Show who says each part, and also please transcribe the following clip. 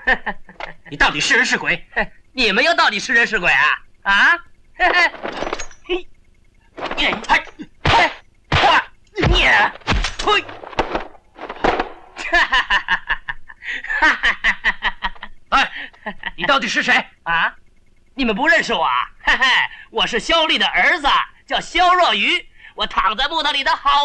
Speaker 1: 你到底是人是鬼？
Speaker 2: 你们又到底是人是鬼啊？啊？嘿嘿，嘿，你，嘿，嘿，你，嘿，哈哈哈哈哈哈！
Speaker 1: 哎，你到底是谁
Speaker 2: 啊？你们不认识我啊？嘿嘿，我是萧丽的儿子，叫萧若愚，我躺在木头里的好。